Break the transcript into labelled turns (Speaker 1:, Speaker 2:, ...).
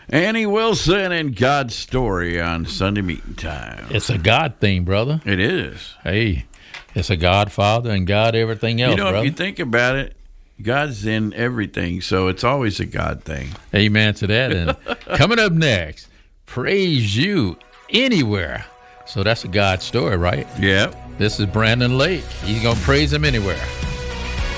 Speaker 1: Annie Wilson and God's Story on Sunday Meeting Time.
Speaker 2: It's a God thing, brother.
Speaker 1: It is.
Speaker 2: Hey, it's a God Father and God everything else, brother.
Speaker 1: If you think about it, God's in everything, so it's always a God thing.
Speaker 2: Amen to that. And coming up next, Praise You Anywhere. So that's a God story, right?
Speaker 1: Yeah.
Speaker 2: This is Brandon Lake. He's going to praise him anywhere.